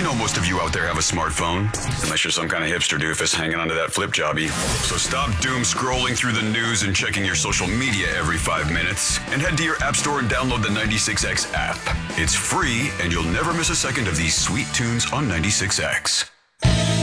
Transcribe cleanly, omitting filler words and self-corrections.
know most of you out there have a smartphone, unless you're some kind of hipster doofus hanging onto that flip jobby. So stop doom scrolling through the news and checking your social media every 5 minutes, and head to your app store and download the 96X app. It's free, and you'll never miss a second of these sweet tunes on 96X.